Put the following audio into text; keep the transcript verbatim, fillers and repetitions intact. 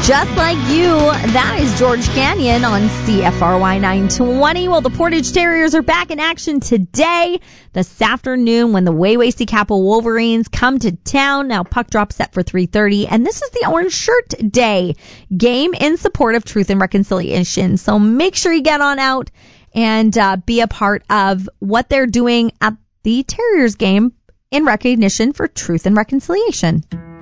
Just like you, that is George Canyon on C F R Y nine twenty. Well, the Portage Terriers are back in action today, this afternoon, when the Waywacy Capital Wolverines come to town. Now, puck drop set for three thirty, and this is the Orange Shirt Day game in support of Truth and Reconciliation. So make sure you get on out and uh, be a part of what they're doing at the Terriers game in recognition for Truth and Reconciliation.